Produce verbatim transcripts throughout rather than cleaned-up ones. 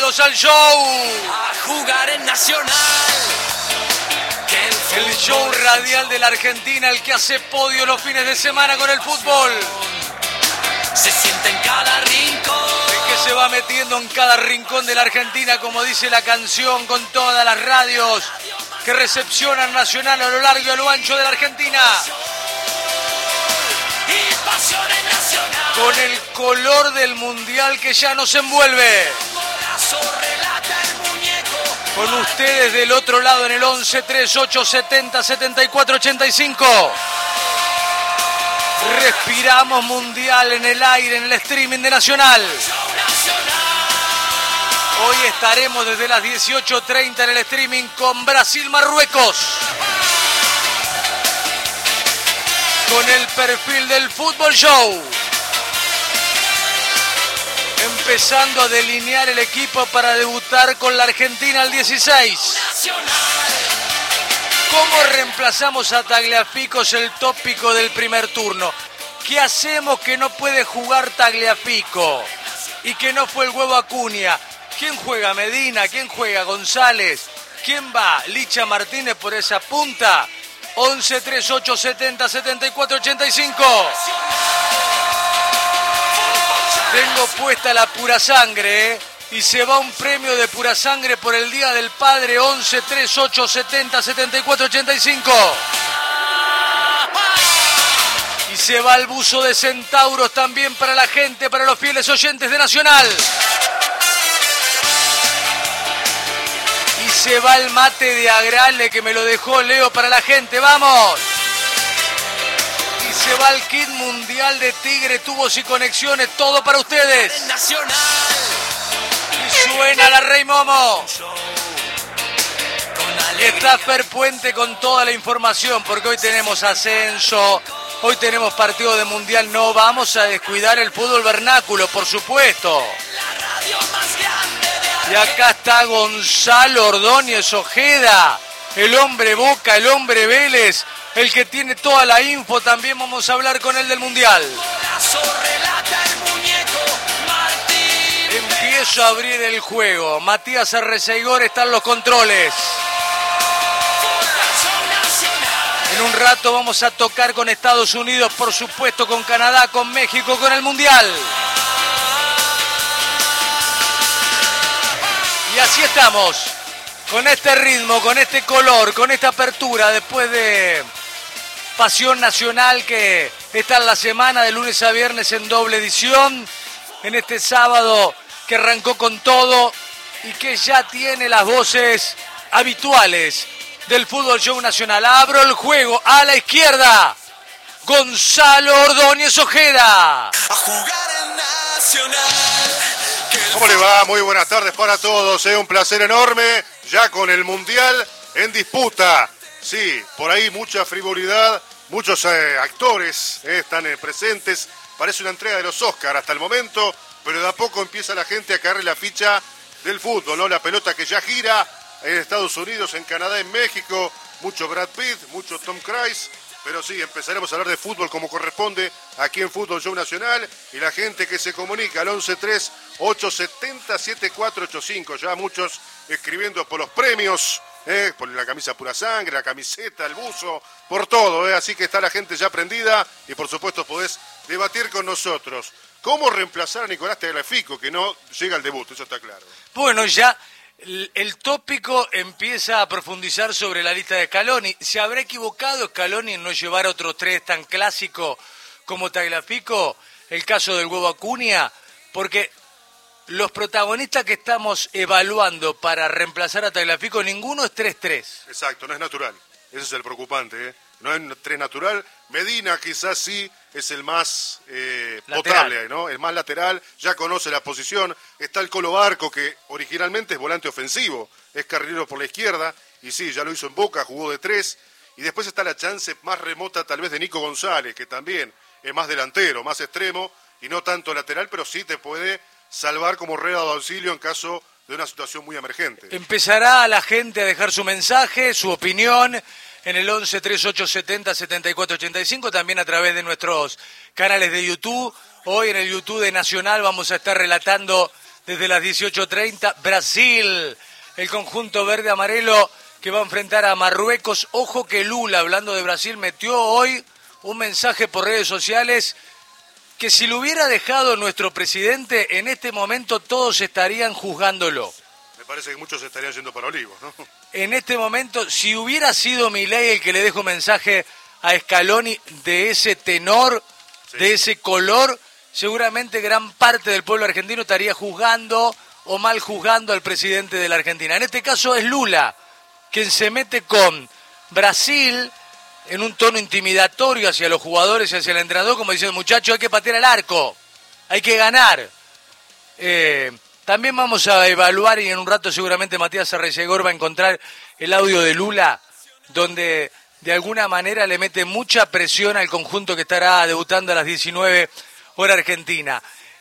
bienvenidos al show. A jugar en Nacional. El, el show radial de la Argentina, el que hace podio los fines de semana con el fútbol. Se siente en cada rincón. El que se va metiendo en cada rincón de la Argentina, como dice la canción, con todas las radios que recepcionan Nacional a lo largo y a lo ancho de la Argentina. Y pasión en Nacional. Con el color del mundial que ya nos envuelve. Con ustedes del otro lado en el once, treinta y ocho, setenta, setenta y cuatro, ochenta y cinco. Respiramos mundial en el aire, en el streaming de Nacional. Hoy estaremos desde las dieciocho treinta en el streaming con Brasil-Marruecos. Con el perfil del Fútbol Show. Empezando a delinear el equipo para debutar con la Argentina el dieciséis. ¿Cómo reemplazamos a Tagliafico? Es el tópico del primer turno. ¿Qué hacemos que no puede jugar Tagliafico? Y que no fue el huevo Acuña. ¿Quién juega? Medina. ¿Quién juega? González. ¿Quién va? Licha Martínez por esa punta. once, treinta y ocho, setenta, setenta y cuatro, ochenta y cinco. Tengo puesta la pura sangre, ¿eh? Y se va un premio de pura sangre por el Día del Padre. Once, treinta y ocho, setenta, setenta y cuatro, ochenta y cinco. Y se va el buzo de centauros también para la gente, para los fieles oyentes de Nacional. Y se va el mate de Agrale que me lo dejó Leo para la gente. ¡Vamos! Y se va el kit mundial de Tigre, tubos y conexiones, todo para ustedes. Nacional. Y suena la Rey Momo. Y está Fer Puente con toda la información, porque hoy tenemos ascenso, hoy tenemos partido de mundial. No vamos a descuidar el fútbol vernáculo, por supuesto. Y acá está Gonzalo Ordóñez Ojeda, el hombre Boca, el hombre Vélez, el que tiene toda la info. También vamos a hablar con él del mundial. Empiezo a abrir el juego. Matías Arreceigor está en los controles. En un rato vamos a tocar con Estados Unidos, por supuesto, con Canadá, con México, con el mundial. Y así estamos, con este ritmo, con este color, con esta apertura, después de Pasión Nacional, que está en la semana de lunes a viernes en doble edición, en este sábado que arrancó con todo y que ya tiene las voces habituales del Fútbol Show Nacional. Abro el juego a la izquierda, Gonzalo Ordóñez Ojeda. A jugar en Nacional. ¿Cómo le va? Muy buenas tardes para todos, ¿eh? Un placer enorme, ya con el Mundial en disputa. Sí, por ahí mucha frivolidad, muchos eh, actores eh, están eh, presentes. Parece una entrega de los Oscars hasta el momento, pero de a poco empieza la gente a caerle la ficha del fútbol, ¿no? La pelota que ya gira en Estados Unidos, en Canadá, en México. Mucho Brad Pitt, mucho Tom Cruise. Pero sí, empezaremos a hablar de fútbol como corresponde aquí en Fútbol Show Nacional. Y la gente que se comunica al once, treinta y ocho, setenta, setenta y cuatro, ochenta y cinco. Ya muchos escribiendo por los premios, eh, por la camisa pura sangre, la camiseta, el buzo, por todo. Eh. Así que está la gente ya prendida y por supuesto podés debatir con nosotros. ¿Cómo reemplazar a Nicolás Tagliafico, que no llega al debut? Eso está claro. Bueno, ya el tópico empieza a profundizar sobre la lista de Scaloni. ¿Se habrá equivocado Scaloni en no llevar otros tres tan clásicos como Tagliafico? El caso del huevo Acuña, porque los protagonistas que estamos evaluando para reemplazar a Tagliafico, ninguno es tres tres. Exacto, no es natural. Ese es el preocupante, ¿eh? No es tres natural. Medina quizás sí es el más eh, potable, ¿no? El más lateral, ya conoce la posición. Está el Colo Barco, que originalmente es volante ofensivo, es carrilero por la izquierda, y sí, ya lo hizo en Boca, jugó de tres. Y después está la chance más remota tal vez de Nico González, que también es más delantero, más extremo, y no tanto lateral, pero sí te puede salvar como rueda de auxilio en caso de una situación muy emergente. Empezará la gente a dejar su mensaje, su opinión, en el once, treinta y ocho, setenta, setenta y cuatro, ochenta y cinco, también a través de nuestros canales de YouTube. Hoy en el YouTube de Nacional vamos a estar relatando desde las dieciocho treinta, Brasil, el conjunto verde-amarelo que va a enfrentar a Marruecos. Ojo que Lula, hablando de Brasil, metió hoy un mensaje por redes sociales que si lo hubiera dejado nuestro presidente, en este momento todos estarían juzgándolo. Me parece que muchos estarían yendo para Olivos, ¿no? En este momento, si hubiera sido Milei el que le dejó mensaje a Scaloni de ese tenor, sí, de ese color, seguramente gran parte del pueblo argentino estaría juzgando o mal juzgando al presidente de la Argentina. En este caso es Lula, quien se mete con Brasil en un tono intimidatorio hacia los jugadores y hacia el entrenador, como diciendo, muchachos, hay que patear al arco, hay que ganar. Eh, también vamos a evaluar, y en un rato seguramente Matías Arreyegor va a encontrar el audio de Lula, donde de alguna manera le mete mucha presión al conjunto que estará debutando a las diecinueve hora argentina.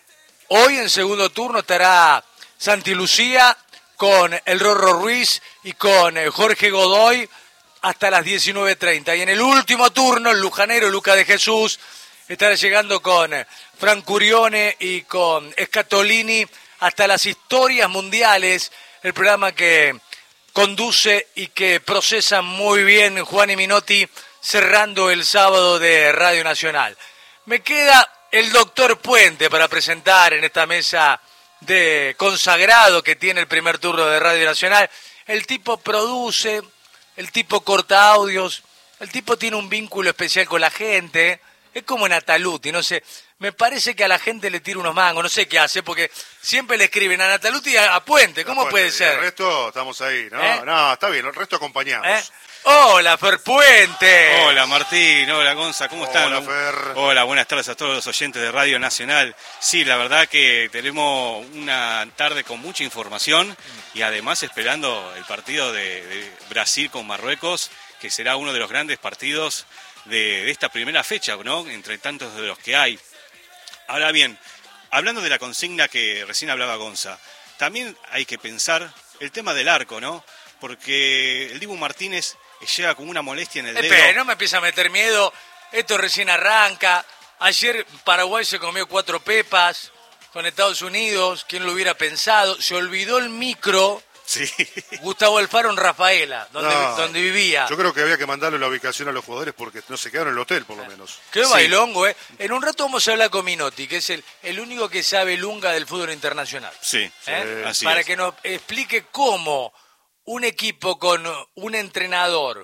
Hoy en segundo turno estará Santi Lucía con el Rorro Ruiz y con Jorge Godoy hasta las diecinueve treinta. Y en el último turno, el lujanero Luca de Jesús estará llegando con Fran Curione y con Scatolini hasta las historias mundiales, el programa que conduce y que procesa muy bien Juan y Minotti, cerrando el sábado de Radio Nacional. Me queda el doctor Puente para presentar en esta mesa de consagrado que tiene el primer turno de Radio Nacional. El tipo produce, el tipo corta audios, el tipo tiene un vínculo especial con la gente, es como Nataluti, no sé, me parece que a la gente le tira unos mangos, no sé qué hace, porque siempre le escriben a Nataluti y a, a Puente, ¿cómo Puente, puede ser? El resto estamos ahí, ¿no? ¿Eh? No, está bien, el resto acompañamos. ¿Eh? Hola, Fer Puente. Hola, Martín. Hola, Gonza. ¿Cómo están? Hola, Fer. Hola, buenas tardes a todos los oyentes de Radio Nacional. Sí, la verdad que tenemos una tarde con mucha información y además esperando el partido de, de Brasil con Marruecos, que será uno de los grandes partidos de, de esta primera fecha, ¿no? Entre tantos de los que hay. Ahora bien, hablando de la consigna que recién hablaba Gonza, también hay que pensar el tema del arco, ¿no? Porque el Dibu Martínez llega con una molestia en el dedo. Espera, no me empieza a meter miedo, esto recién arranca. Ayer Paraguay se comió cuatro pepas con Estados Unidos, ¿quién lo hubiera pensado? Se olvidó el micro, Sí. Gustavo Alfaro en Rafaela, donde, No, donde vivía. Yo creo que había que mandarle la ubicación a los jugadores porque no se quedaron en el hotel, por lo menos. Qué Sí. bailongo, ¿eh? En un rato vamos a hablar con Minotti, que es el, el único que sabe lunga del fútbol internacional. Sí, ¿Eh? así Para es. que nos explique cómo un equipo con un entrenador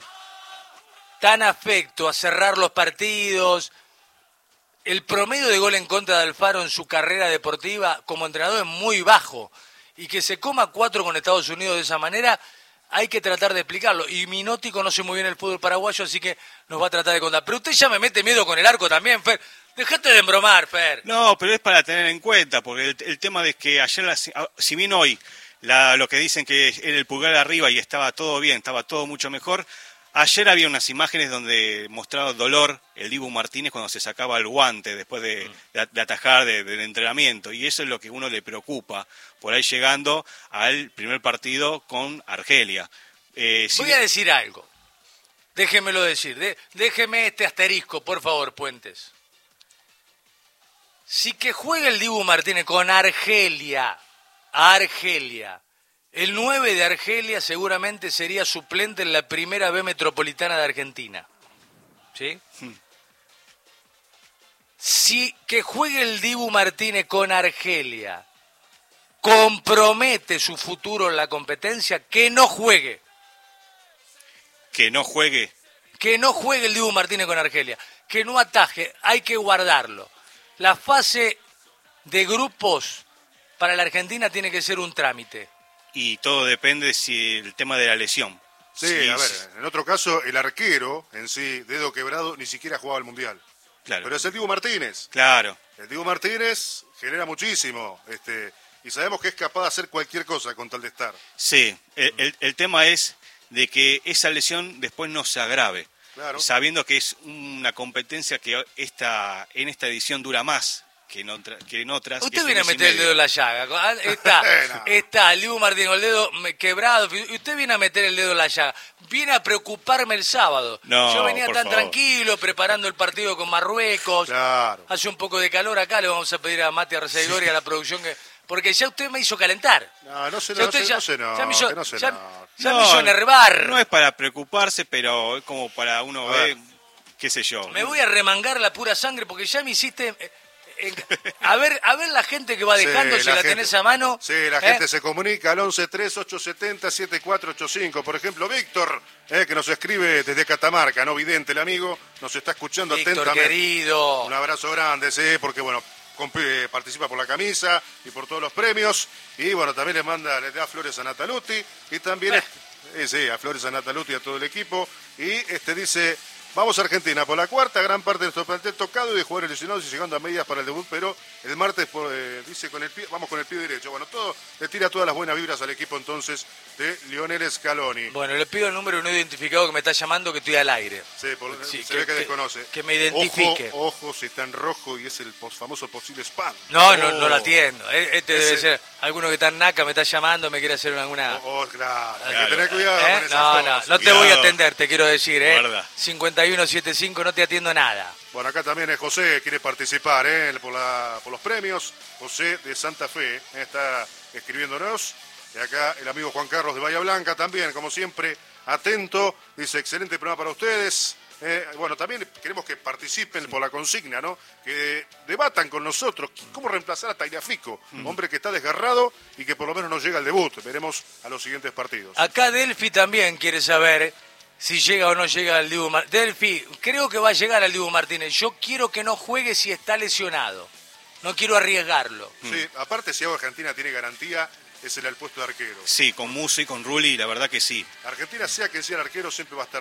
tan afecto a cerrar los partidos, el promedio de gol en contra de Alfaro en su carrera deportiva como entrenador es muy bajo, y que se coma cuatro con Estados Unidos de esa manera, hay que tratar de explicarlo. Y Minotti conoce muy bien el fútbol paraguayo, así que nos va a tratar de contar. Pero usted ya me mete miedo con el arco también, Fer. Dejate de embromar, Fer. No, pero es para tener en cuenta, porque el, el tema de que ayer, la, si bien hoy la, lo que dicen que era el pulgar arriba y estaba todo bien, estaba todo mucho mejor, ayer había unas imágenes donde mostraba dolor el Dibu Martínez cuando se sacaba el guante después de, de, de atajar de, del entrenamiento, y eso es lo que uno le preocupa, por ahí llegando al primer partido con Argelia. Eh, si Voy a decir algo. Déjemelo decir. De, déjeme este asterisco, por favor, Puentes. Si que juegue el Dibu Martínez con Argelia, Argelia, el nueve de Argelia seguramente sería suplente en la primera B metropolitana de Argentina. ¿Sí? Hmm. Si que juegue el Dibu Martínez con Argelia compromete su futuro en la competencia, que no juegue. que no juegue. Que no juegue el Dibu Martínez con Argelia. Que no ataje. Hay que guardarlo. La fase de grupos para la Argentina tiene que ser un trámite. Y todo depende si el tema de la lesión. Sí, Si- a ver, en otro caso, el arquero en sí, dedo quebrado, ni siquiera jugaba al Mundial. Claro, Pero es el Dibu Martínez. claro. El Dibu Martínez genera muchísimo, este, y sabemos que es capaz de hacer cualquier cosa con tal de estar. Sí, el, el, el tema es de que esa lesión después no se agrave. Claro. Sabiendo que es una competencia que esta, en esta edición dura más que en, otra, que en otras. que Usted es viene a un mes y meter el medio. dedo en la llaga. Ah, Está, No. está el Dibu Martínez con el dedo me- quebrado. Y usted viene a meter el dedo en la llaga. Viene a preocuparme el sábado. No, Yo venía por tan favor. tranquilo preparando el partido con Marruecos. Claro. Hace un poco de calor acá. Le vamos a pedir a Mati Arcegor y a la producción que porque ya usted me hizo calentar. No, no se Ya no, usted se- ya- no se no, ya me hizo- que no se ya- no. Ya me hizo enervar. No es para preocuparse, pero es como para uno A ver, ver. qué sé yo. Me voy a remangar la pura sangre porque ya me hiciste... eh, eh, a ver a ver la gente que va Sí, dejando, si la, gente- tenés a mano. Sí, la ¿eh? gente se comunica al once tres ocho siete cero siete cuatro ocho cinco. Por ejemplo, Víctor, eh, que nos escribe desde Catamarca, no vidente el amigo, nos está escuchando Víctor, atentamente. querido. Un abrazo grande, sí, porque bueno, comp- eh, participa por la camisa y por todos los premios. Y bueno, también le manda, le da flores a Nataluti. Y también, Eh. eh, sí, a flores a Nataluti y a todo el equipo. Y este dice, vamos a Argentina por la cuarta, gran parte de nuestro plantel tocado y de jugadores lesionados y llegando a medias para el debut, pero el martes por, eh, dice con el pie, vamos con el pie derecho. Bueno, todo le tira todas las buenas vibras al equipo entonces de Lionel Scaloni. Bueno, le pido el número no identificado que me está llamando, que estoy al aire. Sí, por- Sí, se que- ve que, que- desconoce. que me identifique. Ojo, ojo, si está en rojo y es el pos- famoso posible spam. No, no, Oh. no la atiendo. Eh, Este Ese- debe ser alguno que está en Naca, me está llamando, me quiere hacer alguna... Oh, oh, claro, hay Claro. que tener cuidado ¿Eh? con esas No, no, cosas. no te Cuidado. voy a atender, te quiero decir, ¿eh? Guarda. cincuenta y uno setenta y cinco, no te atiendo nada. Bueno, acá también es José, quiere participar ¿eh? por, la- por los premios. José de Santa Fe ¿eh? está escribiéndonos. Y acá el amigo Juan Carlos de Bahía Blanca también, como siempre, atento. Dice, excelente programa para ustedes. Eh, bueno, también queremos que participen por la consigna, ¿no? Que debatan con nosotros cómo reemplazar a Tagliafico, hombre que está desgarrado y que por lo menos no llega al debut. Veremos a los siguientes partidos. Acá Delphi también quiere saber si llega o no llega al Dibu Martínez. Delphi, creo que va a llegar al Dibu Martínez. Yo quiero que no juegue si está lesionado. No quiero arriesgarlo. Sí, aparte si Argentina tiene garantía, es el al puesto de arquero. Sí, con Musso y con Rulli, la verdad que sí. Argentina, sea quien sea el arquero, siempre va a estar